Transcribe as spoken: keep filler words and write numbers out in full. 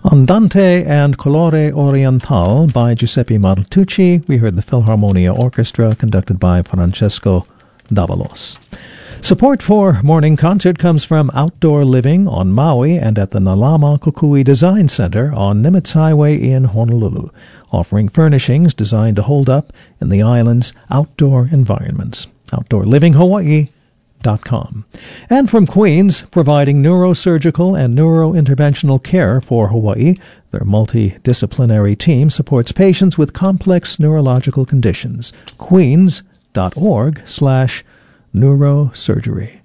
Andante and Colore Oriental by Giuseppe Martucci. We heard the Philharmonia Orchestra conducted by Francesco Davalos. Support for Morning Concert comes from Outdoor Living on Maui and at the Nalama Kukui Design Center on Nimitz Highway in Honolulu, offering furnishings designed to hold up in the island's outdoor environments. outdoor living hawaii dot com. And from Queens, providing neurosurgical and neurointerventional care for Hawaii, their multidisciplinary team supports patients with complex neurological conditions. Queens dot org slash neurosurgery.